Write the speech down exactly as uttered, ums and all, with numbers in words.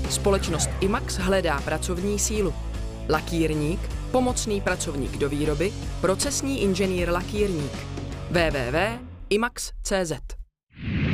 Společnost Imax hledá pracovní sílu. Lakírník, pomocný pracovník do výroby, procesní inženýr lakírník. w w w tečka imax tečka c z